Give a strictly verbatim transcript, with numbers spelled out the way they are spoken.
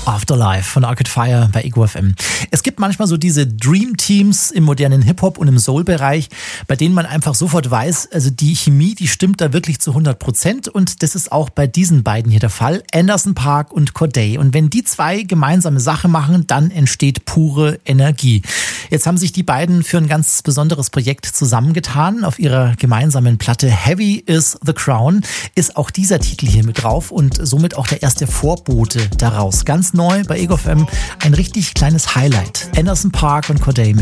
Afterlife von Arcade Fire bei Ego F M. Es gibt manchmal so diese Dream Teams im modernen Hip-Hop und im Soul-Bereich, bei denen man einfach sofort weiß, also die Chemie, die stimmt da wirklich zu hundert Prozent und das ist auch bei diesen beiden hier der Fall, Anderson .Paak und Cordae. Und wenn die zwei gemeinsame Sache machen, dann entsteht pure Energie. Jetzt haben sich die beiden für ein ganz besonderes Projekt zusammengetan. Auf ihrer gemeinsamen Platte Heavy is the Crown ist auch dieser Titel hier mit drauf und somit auch der erste Vorbote daraus. Ganz neu bei Ego F M, ein richtig kleines Highlight. Anderson .Paak und Cordae mit